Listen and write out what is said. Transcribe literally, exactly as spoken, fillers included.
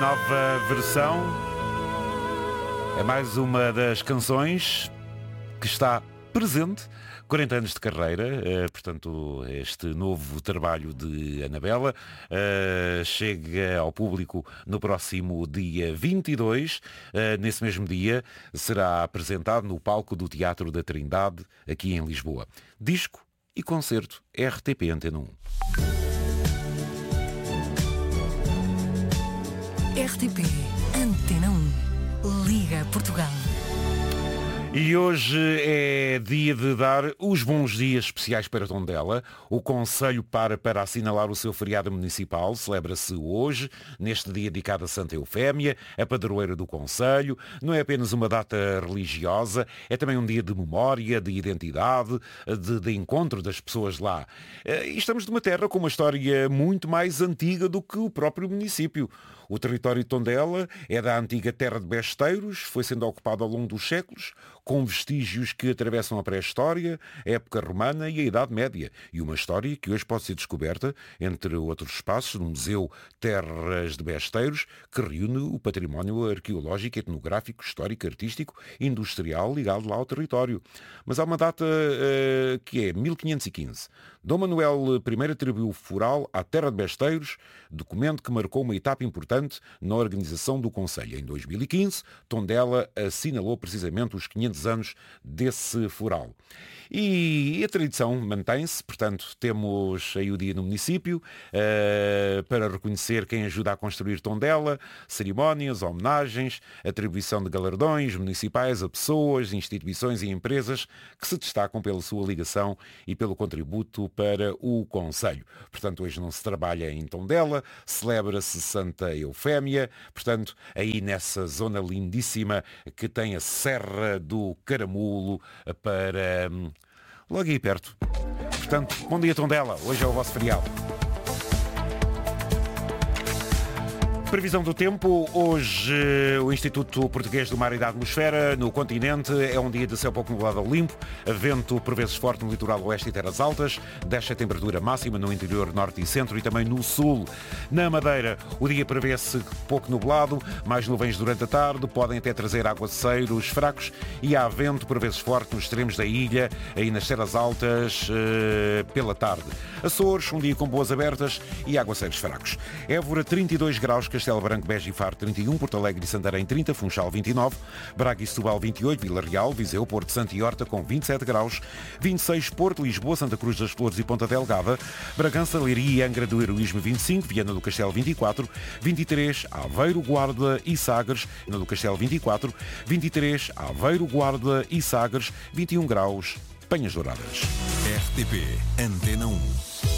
nova versão. É mais uma das canções que está presente. quarenta anos de carreira, eh, portanto, este novo trabalho de Anabela eh, chega ao público no próximo dia vinte e dois. Eh, nesse mesmo dia será apresentado no palco do Teatro da Trindade, aqui em Lisboa. Disco e concerto R T P Antena um. R T P Antena um. Liga Portugal. E hoje é dia de dar os bons dias especiais para Tondela. O Conselho para para assinalar o seu feriado municipal. Celebra-se hoje, neste dia dedicado a Santa Eufémia, a padroeira do Conselho. Não é apenas uma data religiosa, é também um dia de memória, de identidade, de, de encontro das pessoas lá. E estamos numa terra com uma história muito mais antiga do que o próprio município. O território de Tondela é da antiga terra de besteiros, foi sendo ocupado ao longo dos séculos, com vestígios que atravessam a pré-história, a época romana e a Idade Média. E uma história que hoje pode ser descoberta, entre outros espaços, no Museu Terras de Besteiros, que reúne o património arqueológico, etnográfico, histórico, artístico, industrial ligado lá ao território. Mas há uma data uh, que é mil quinhentos e quinze. Dom Manuel I atribuiu o foral à Terra de Besteiros, documento que marcou uma etapa importante na organização do Conselho. Em dois mil e quinze, Tondela assinalou precisamente os quinhentos anos desse foral. E a tradição mantém-se, portanto, temos aí o dia no município uh, para reconhecer quem ajuda a construir Tondela, cerimónias, homenagens, atribuição de galardões municipais a pessoas, instituições e empresas que se destacam pela sua ligação e pelo contributo para o Conselho. Portanto, hoje não se trabalha em Tondela, celebra-se Santa Eufémia, portanto, aí nessa zona lindíssima que tem a Serra do Caramulo para logo aí perto. Portanto, bom dia Tondela, hoje é o vosso feriado. Previsão do tempo. Hoje o Instituto Português do Mar e da Atmosfera no continente é um dia de céu pouco nublado ao limpo, vento por vezes forte no litoral oeste e terras altas, desce a temperatura máxima no interior norte e centro e também no sul. Na Madeira o dia prevê-se pouco nublado, mais nuvens durante a tarde, podem até trazer aguaceiros fracos e há vento por vezes forte nos extremos da ilha, aí nas terras altas pela tarde. Açores, um dia com boas abertas e aguaceiros fracos. Évora trinta e dois graus, Castelo Branco, Beja e Faro trinta e um, Porto Alegre e Santarém trinta, Funchal vinte e nove, Braga e Setúbal vinte e oito, Vila Real, Viseu, Porto Santo e Horta com vinte e sete graus, vinte e seis Porto, Lisboa, Santa Cruz das Flores e Ponta Delgada, Bragança, Leiria e Angra do Heroísmo vinte e cinco, Viana do Castelo vinte e quatro, vinte e três Aveiro, Guarda e Sagres, Viana do Castelo vinte e quatro, vinte e três Aveiro, Guarda e Sagres, vinte e um graus, Penhas Douradas. R T P Antena um.